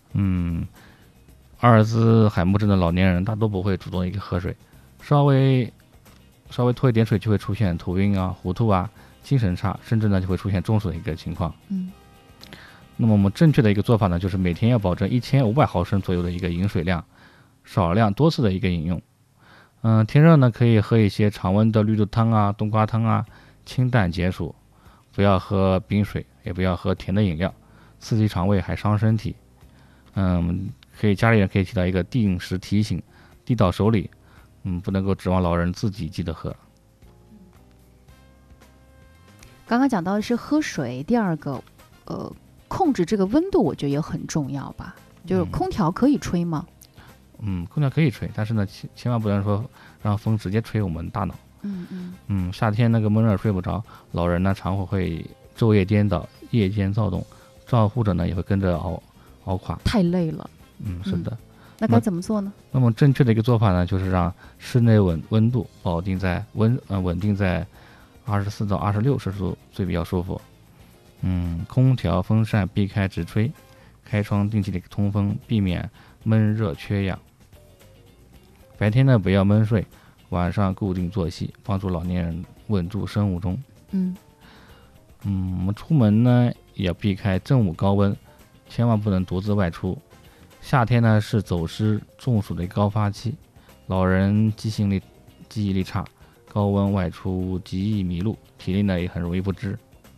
嗯，阿尔兹海默症的老年人大多不会主动一个喝水，稍微脱一点水就会出现头晕啊、糊涂啊、精神差，甚至呢就会出现中暑的一个情况。那么我们正确的一个做法呢，就是每天要保证1500毫升左右的一个饮水量，少量多次的一个饮用。天热呢可以喝一些常温的绿豆汤啊、冬瓜汤啊，清淡解暑，不要喝冰水，也不要喝甜的饮料，刺激肠胃还伤身体。家里人可以起到一个定时提醒，递到手里，不能够指望老人自己记得喝。 刚刚讲到的是喝水，第二个，控制这个温度，我觉得也很重要吧。就是空调可以吹吗？ 空调可以吹，但是呢，千万不能说让风直接吹我们大脑。夏天那个闷热睡不着，老人呢常会昼夜颠倒，夜间躁动，照护者呢也会跟着熬垮， 太累了。 是的。 那该怎么做呢？ 那么正确的一个做法呢，就是让室内温度稳定在24到26摄氏度最比较舒服。空调、风扇避开直吹，开窗定期的通风，避免闷热缺氧。白天呢不要闷睡，晚上固定作息，帮助老年人稳住生物钟。我们出门呢也要避开正午高温，千万不能独自外出。夏天呢是走失中暑的高发期，老人记忆力差，高温外出极易迷路，体力呢也很容易不支。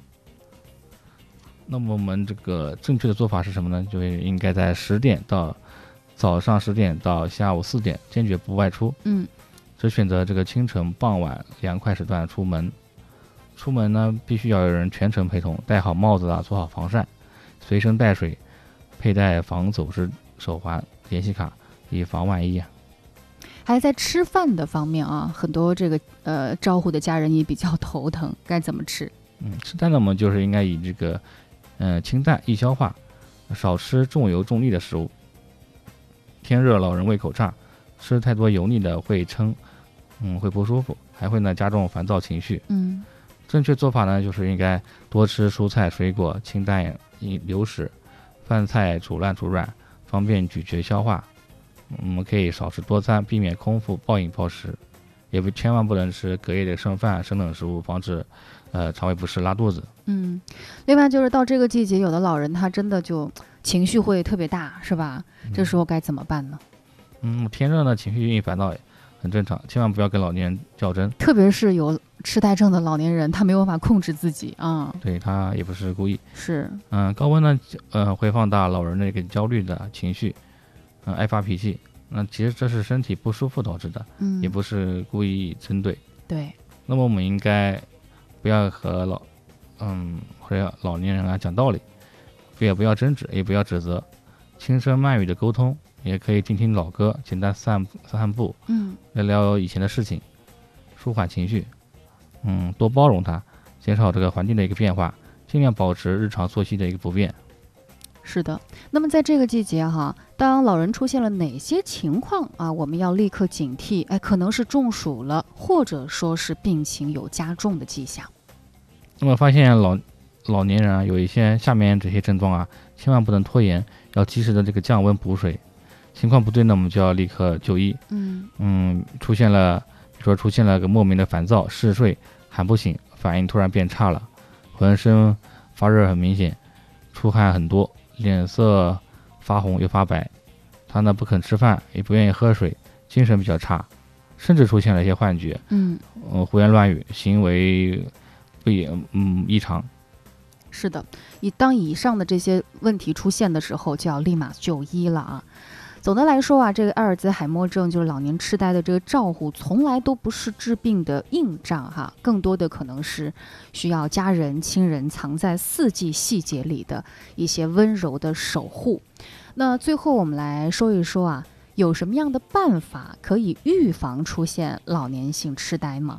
那么我们这个正确的做法是什么呢？就是应该在早上10点到下午4点坚决不外出。只选择这个清晨、傍晚凉快时段出门。出门呢必须要有人全程陪同，戴好帽子啊，做好防晒，随身带水，佩戴防走失手环、联系卡，以防万一。 还在吃饭的方面啊，很多这个招呼的家人也比较头疼，该怎么吃？ 吃蛋呢，我们就是应该以这个清淡易消化，少吃重油重腻的食物。天热老人胃口差，吃太多油腻的会撑，会不舒服，还会呢加重烦躁情绪。正确做法呢，就是应该多吃蔬菜水果，清淡流食，饭菜煮烂煮软，方便咀嚼消化。我们可以少吃多餐，避免空腹暴饮暴食，千万不能吃隔夜的剩饭生冷食物，防止肠胃不适拉肚子。 另外就是到这个季节，有的老人他真的就情绪会特别大，是吧？这时候该怎么办呢？ 天热呢，情绪易烦躁很正常，千万不要跟老年人较真， 特别是有痴呆症的老年人，他没有办法控制自己啊。 对，他也不是故意。 是。 高温呢，会放大老人的一个焦虑的情绪，爱发脾气。那其实这是身体不舒服导致的，也不是故意针对。 对。 那么我们应该不要和老年人讲道理，也不要争执，也不要指责，轻声慢语的沟通，也可以听听老歌，简单散步，聊聊以前的事情，舒缓情绪。多包容他，减少这个环境的一个变化，尽量保持日常作息的一个不变。 是的。那么在这个季节哈，当老人出现了哪些情况啊，我们要立刻警惕，可能是中暑了，或者说是病情有加重的迹象。 那么发现老年人有一些下面这些症状千万不能拖延，要及时的这个降温补水。情况不对呢，我们就要立刻就医。出现了个莫名的烦躁、嗜睡、喊不醒，反应突然变差了，浑身发热很明显，出汗很多，脸色发红又发白，他呢不肯吃饭，也不愿意喝水，精神比较差，甚至出现了一些幻觉，胡言乱语，行为异常。 是的，当以上的这些问题出现的时候，就要立马就医了啊。总的来说这个阿尔兹海默症就是老年痴呆的这个照护，从来都不是治病的硬仗哈，更多的可能是需要家人亲人藏在四季细节里的一些温柔的守护。那最后我们来说一说有什么样的办法可以预防出现老年性痴呆吗？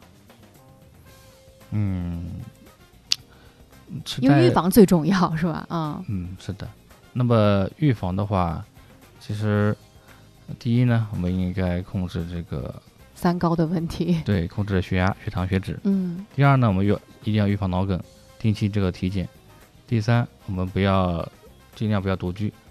因为预防最重要，是吧？ 是的。那么预防的话，其实第一呢，我们应该控制这个三高的问题， 对，控制血压、血糖、血脂。第二呢，我们一定要预防脑梗，定期这个体检。第三，我们尽量不要独居，